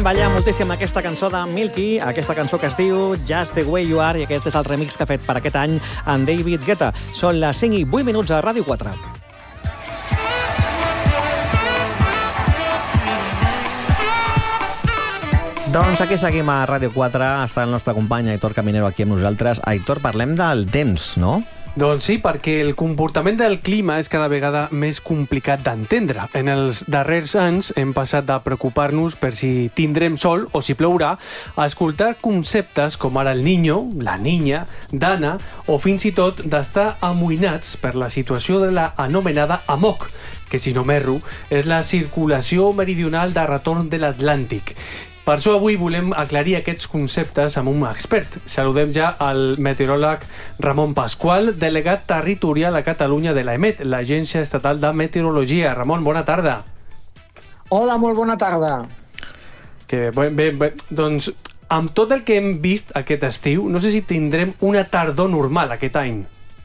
ballar moltíssim aquesta cançó de Milky, aquesta cançó que es diu Just the Way You Are, i aquest és el remix que ha fet per aquest any en David Guetta. Són les 5 i 8 minuts a Ràdio 4. Doncs aquí seguim a Ràdio 4, està el nostre company Aitor Caminero aquí amb nosaltres. Aitor, parlem del temps, no? Doncs sí, perquè el comportament del clima és cada vegada més complicat d'entendre. En els darrers anys hem passat de preocupar-nos per si tindrem sol o si plourà a escoltar conceptes com ara el niño, la niña, Dana, o fins i tot d'estar amoïnats per la situació de la anomenada AMOC, que si no m'erro és la circulació meridional de retorn de l'Atlàntic. Per això avui volem aclarir aquests conceptes amb un expert. Saludem ja al meteoròleg Ramon Pasqual, delegat territorial a Catalunya de l'EMET, l'Agència Estatal de Meteorologia. Ramon, bona tarda. Hola, molt bona tarda. Bé, doncs, amb tot el que hem vist aquest estiu, no sé si tindrem una tardor normal aquest any.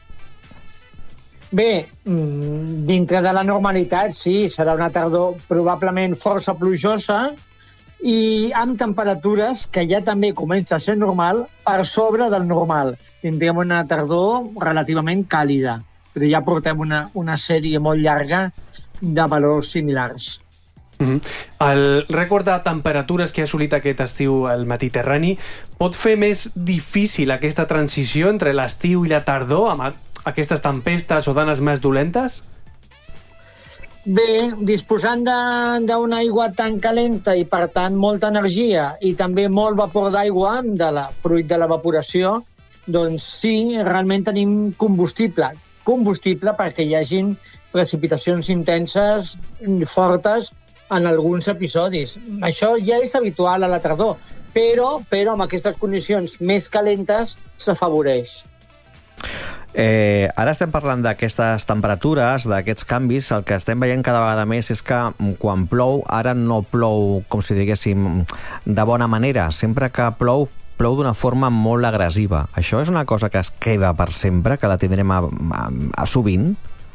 Bé, dintre de la normalitat, sí, serà una tardor probablement força plujosa, i amb temperatures que ja també comença a ser normal per sobre del normal. Tindrem una tardor relativament càlida, però ja portem una sèrie molt llarga de valors similars. El rècord de temperatures que ha assolit aquest estiu al Mediterrani pot fer més difícil aquesta transició entre l'estiu i la tardor amb aquestes tempestes o danes més dolentes? Bé, disposant d'una aigua tan calenta i, per tant, molta energia i també molt vapor d'aigua fruit de l'evaporació, doncs sí, realment tenim combustible perquè hi hagin precipitacions intenses i fortes en alguns episodis. Això ja és habitual a la tardor, però amb aquestes condicions més calentes s'afavoreix. Ara estem parlant d'aquestes temperatures, d'aquests canvis. El que estem veient cada vegada més és que quan plou, ara no plou, com si diguéssim, de bona manera. Sempre que plou d'una forma molt agressiva. Això és una cosa que es queda per sempre, que la tindrem a sovint?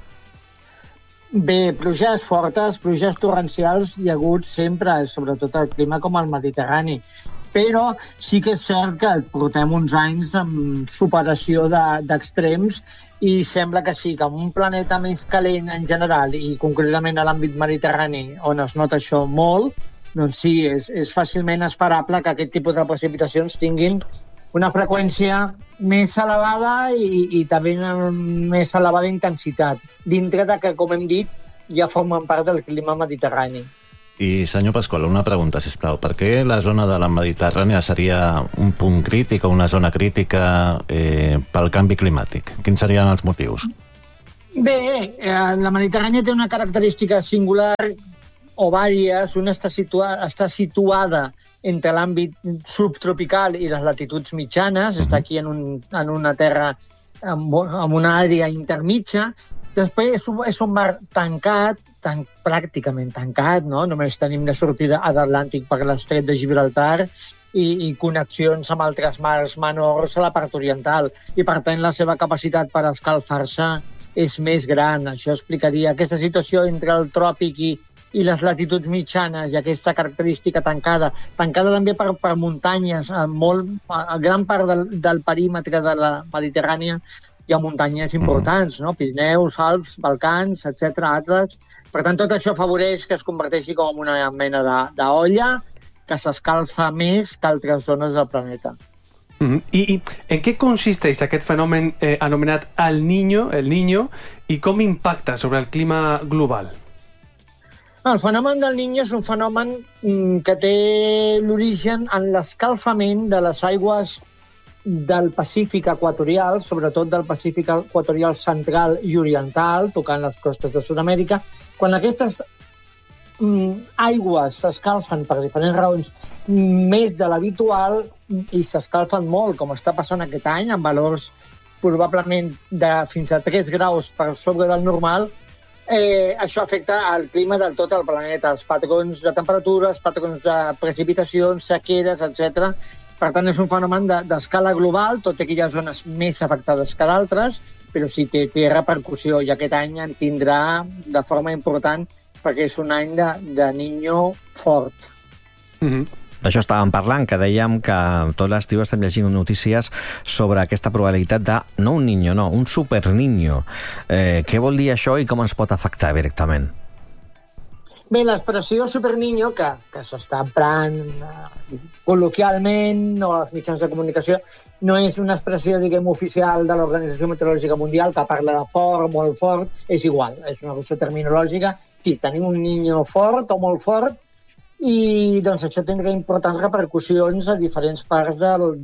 Bé, pluges fortes, pluges torrencials hi ha hagut sempre, sobretot al clima com el Mediterrani. Però sí que és cert que portem uns anys amb superació d'extrems i sembla que sí, que en un planeta més calent en general i concretament a l'àmbit mediterrani, on es nota això molt, doncs sí, és fàcilment esperable que aquest tipus de precipitacions tinguin una freqüència més elevada i també una més elevada intensitat, dintre de que, com hem dit, ja formen part del clima mediterrani. I, senyor Pasqual, una pregunta, sisplau. Per què la zona de la Mediterrània seria un punt crític o una zona crítica pel canvi climàtic? Quins serien els motius? Bé, la Mediterrània té una característica singular o vàries. Una està situada entre l'àmbit subtropical i les latituds mitjanes, està aquí en una terra amb una àrea intermitja. Després és un mar tancat, pràcticament tancat, no? Només tenim la sortida a l'Atlàntic per l'estret de Gibraltar i connexions amb altres mars menors a la part oriental. I, per tant, la seva capacitat per escalfar-se és més gran. Això explicaria aquesta situació entre el tròpic i les latituds mitjanes i aquesta característica tancada també per muntanyes. A gran part del perímetre de la Mediterrània hi ha muntanyes importants, no? Pirineus, Alps, Balcans, etc. Atles. Per tant, tot això afavoreix que es converteixi com una mena d'olla que s'escalfa més que altres zones del planeta. I en què consisteix aquest fenomen anomenat el Niño, i com impacta sobre el clima global? El fenomen del Niño és un fenomen que té l'origen en l'escalfament de les aigües del Pacífic equatorial, sobretot del Pacífic equatorial central i oriental, tocant les costes de Sud-amèrica. Quan aquestes aigües s'escalfen per diferents raons més de l'habitual i s'escalfen molt, com està passant aquest any, amb valors probablement de fins a 3 graus per sobre del normal, això afecta el clima de tot el planeta, els patrons de temperatures, patrons de precipitacions, sequeres, etc. Per tant, és un fenomen d'escala global, tot i que hi ha zones més afectades que d'altres, però sí té repercussió, i aquest any en tindrà de forma important perquè és un any de Niño fort. D'això estàvem parlant, que dèiem que tot l'estiu estem llegint notícies sobre aquesta probabilitat de, no un niño, no, un superniño. Què vol dir això i com ens pot afectar directament? Bé, l'expressió superniño, que s'està emprant col·loquialment o als mitjans de comunicació, no és una expressió, diguem, oficial de l'Organització Meteorològica Mundial, que parla de fort, molt fort, és igual, és una qüestió terminològica. Sí, tenim un niño fort o molt fort, i doncs això tindrà importants repercussions a diferents parts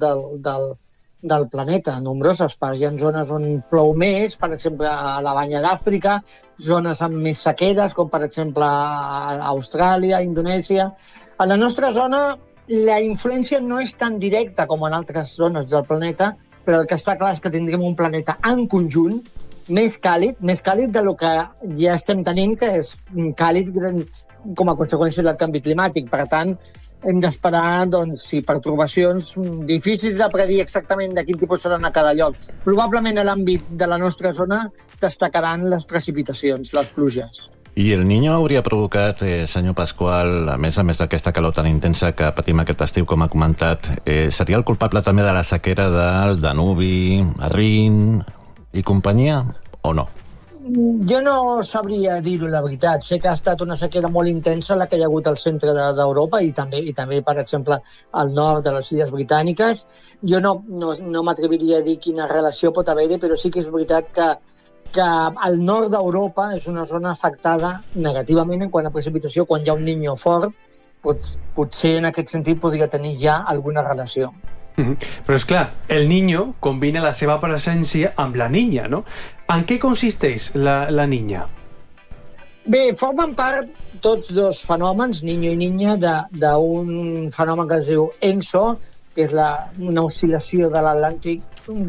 del planeta, nombroses parts. Hi ha zones on plou més, per exemple, a la banya d'Àfrica, zones amb més sequeres, com per exemple a Austràlia, a Indonèsia. A la nostra zona la influència no és tan directa com en altres zones del planeta, però el que està clar és que tindrem un planeta en conjunt més càlid del que ja estem tenint, que és càlid com a conseqüència del canvi climàtic. Per tant, hem d'esperar pertorbacions difícils de predir exactament de quin tipus seran a cada lloc. Probablement a l'àmbit de la nostra zona destacaran les precipitacions, les pluges. I el Niño hauria provocat, senyor Pasqual, a més d'aquesta calor tan intensa que patim aquest estiu, com ha comentat, seria el culpable també de la sequera del Danubi, Rin i companyia, o no? Jo no sabria dir-ho, la veritat. Sé que ha estat una sequera molt intensa la que hi ha hagut al centre d'Europa i també, per exemple, al nord de les Illes Britàniques. Jo no m'atreviria a dir quina relació pot haver-hi, però sí que és veritat que al nord d'Europa és una zona afectada negativament en quant a precipitació. Quan hi ha un Niño fort, potser en aquest sentit podria tenir ja alguna relació. Però és clar, el Niño combina la seva presència amb la Niña, no? En què consisteix la Niña? Bé, formen part tots dos fenòmens, Niño i Niña, d'un fenomen que es diu ENSO, que és una oscil·lació de l'Atlàntic,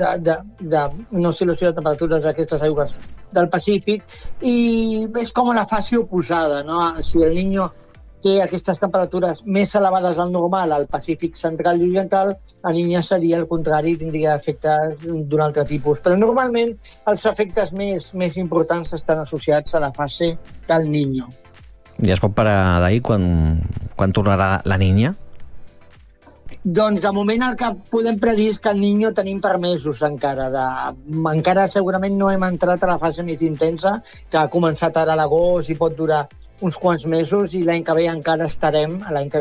una oscil·lació de temperatures d'aquestes aigües del Pacífic, i és com la fase oposada, no? Si el Niño té aquestes temperatures més elevades al normal al Pacífic central i oriental, la Niña seria el contrari, tindria efectes d'un altre tipus. Però normalment els efectes més importants estan associats a la fase del Niño. I es pot parar d'ahir quan tornarà la Niña? Doncs de moment el que podem predir és que el Niño tenim per mesos encara. Encara segurament no hem entrat a la fase més intensa, que ha començat ara a l'agost i pot durar uns quants mesos, i l'any que ve encara estarem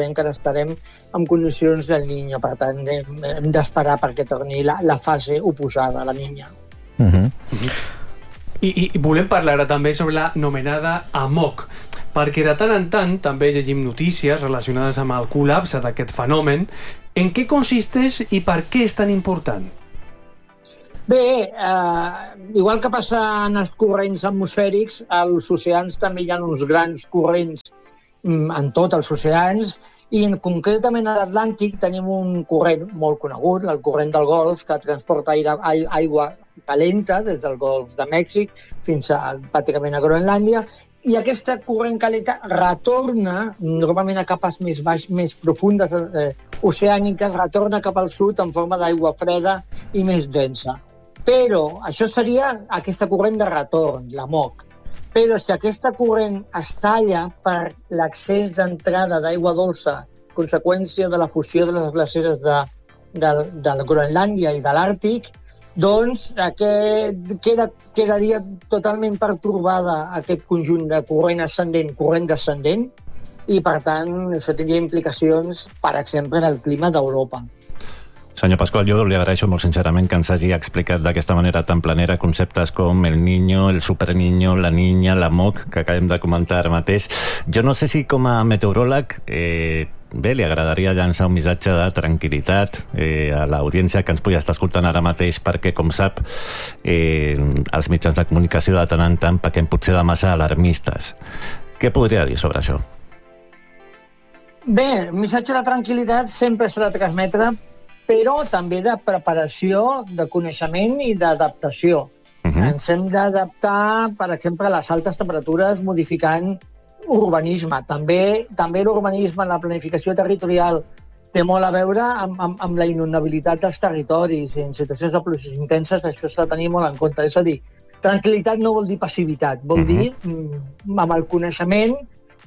en condicions del Niño. Per tant, hem d'esperar perquè torni la fase oposada a la Niña. I volem parlar ara també sobre la nomenada AMOC, perquè de tant en tant també llegim notícies relacionades amb el col·lapse d'aquest fenomen. En què consisteix i per què és tan important? Bé, igual que passa en els corrents atmosfèrics, als oceans també hi ha uns grans corrents en tots els oceans, i concretament a l'Atlàntic tenim un corrent molt conegut, el corrent del Golf, que transporta aigua calenta des del Golf de Mèxic fins pràcticament a Groenlàndia, i aquesta corrent calenta retorna normalment a capes més profundes oceàniques, retorna cap al sud en forma d'aigua freda i més densa. Però això seria aquesta corrent de retorn, la MOC. Però si aquesta corrent es talla per l'accés d'entrada d'aigua dolça, conseqüència de la fusió de les glaceres de Groenlàndia i de l'Àrtic, doncs quedaria totalment pertorbada aquest conjunt de corrent ascendent, corrent descendent, i per tant això tindria implicacions, per exemple, en el clima d'Europa. Senyor Pasqual, jo li agraeixo molt sincerament que ens hagi explicat d'aquesta manera tan planera conceptes com el Niño, el Superniño, la Niña, la MOC, que acabem de comentar ara mateix. Jo no sé si com a meteoròleg li agradaria llançar un missatge de tranquil·litat a l'audiència que ens pugui estar escoltant ara mateix, perquè, com sap, els mitjans de comunicació de tant en tant pequem potser de massa alarmistes. Què podria dir sobre això? Bé, el missatge de tranquil·litat sempre s'ha de transmetre, però també de preparació, de coneixement i d'adaptació. Ens hem d'adaptar, per exemple, a les altes temperatures modificant urbanisme. També l'urbanisme en la planificació territorial té molt a veure amb la inundabilitat dels territoris. En situacions de pluges intenses això s'ha de tenir molt en compte. És a dir, tranquil·litat no vol dir passivitat, vol dir amb el coneixement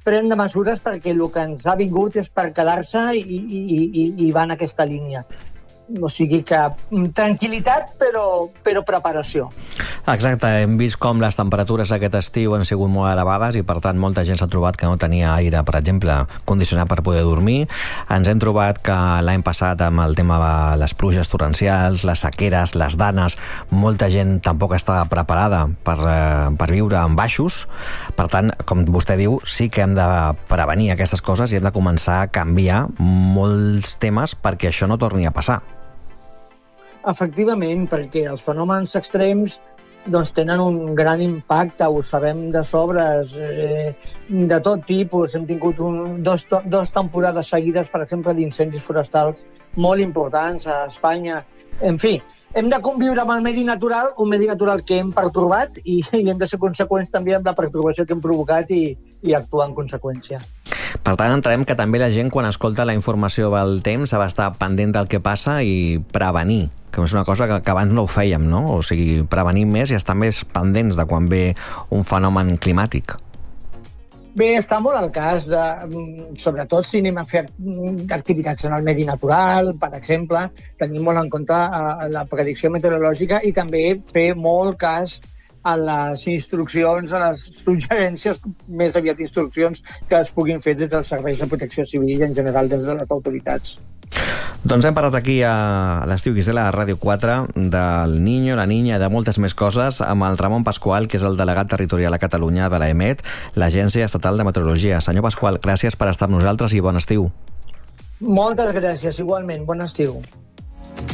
prendre mesures perquè el que ens ha vingut és per quedar-se i va en aquesta línia. O sigui que tranquil·litat, però preparació. Exacte, hem vist com les temperatures aquest estiu han sigut molt elevades i per tant molta gent s'ha trobat que no tenia aire, per exemple, condicionat per poder dormir. Ens hem trobat que l'any passat amb el tema de les pluges torrencials, les sequeres, les danes, molta gent tampoc estava preparada per viure en baixos. Per tant, com vostè diu, sí que hem de prevenir aquestes coses i hem de començar a canviar molts temes perquè això no torni a passar. Efectivament, perquè els fenòmens extrems doncs, tenen un gran impacte, ho sabem de sobres, de tot tipus. Hem tingut dos temporades seguides, per exemple, d'incendis forestals molt importants a Espanya. En fi, hem de conviure amb el medi natural, un medi natural que hem pertorbat i hem de ser conseqüents també amb la pertorbació que hem provocat i actuar en conseqüència. Per tant, entenem que també la gent, quan escolta la informació del temps, ha d'estar pendent del que passa i prevenir, que és una cosa que abans no ho fèiem, no? O sigui, prevenir més i estar més pendents de quan ve un fenomen climàtic. Bé, està molt al cas de, sobretot si anem a fer activitats en el medi natural, per exemple, tenir molt en compte la predicció meteorològica i també fer molt cas a les instruccions, a les suggerències, més aviat instruccions que es puguin fer des dels serveis de protecció civil i en general des de les autoritats. Doncs hem parlat aquí a l'Estiu Gisela, a Ràdio 4, del Niño, la Niña, de moltes més coses, amb el Ramon Pascual, que és el delegat territorial a Catalunya de l'EMET, l'Agència Estatal de Meteorologia. Senyor Pascual, gràcies per estar amb nosaltres i bon estiu. Moltes gràcies, igualment. Bon estiu.